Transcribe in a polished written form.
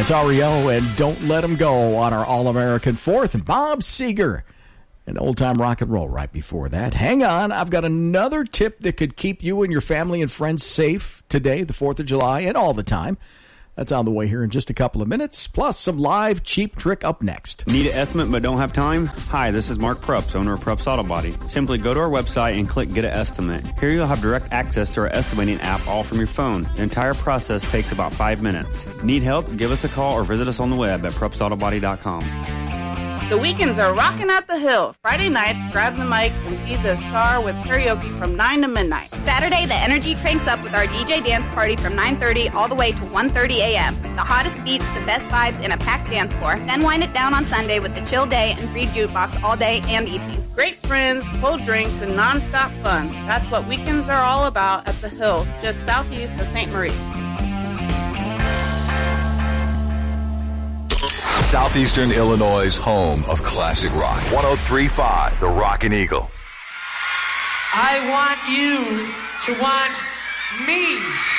That's REO and Don't Let 'Em Go on our All-American 4th. And Bob Seger and Old Time Rock and Roll right before that. Hang on, I've got another tip that could keep you and your family and friends safe today, the 4th of July, and all the time. That's on the way here in just a couple of minutes, plus some live cheap trick up next. Need an estimate but don't have time? Hi, this is Mark Prups, owner of Prups Auto Body. Simply go to our website and click Get an Estimate. Here you'll have direct access to our estimating app all from your phone. The entire process takes about 5 minutes. Need help? Give us a call or visit us on the web at PrupsAutoBody.com. The weekends are rocking at the Hill. Friday nights, grab the mic and be the star with karaoke from 9 to midnight. Saturday, the energy cranks up with our DJ dance party from 9:30 all the way to 1:30 a.m. The hottest beats, the best vibes, and a packed dance floor. Then wind it down on Sunday with the chill day and free jukebox all day and evening. Great friends, cold drinks, and nonstop fun. That's what weekends are all about at the Hill, just southeast of St. Marie. Southeastern Illinois' home of classic rock. 103.5, The Rockin' Eagle. I want you to want me.